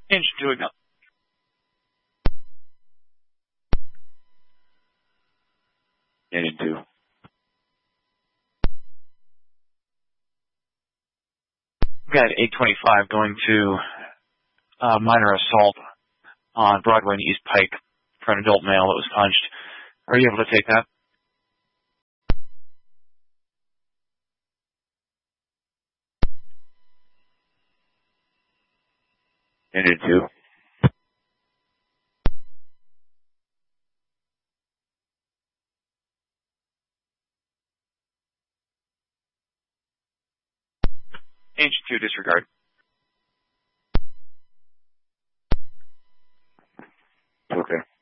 Engine 2 ignite. Engine 2. We've got 825 going to minor assault on Broadway and East Pike for an adult male that was punched. Are you able to take that? Engine 2. Engine 2, disregard. Okay.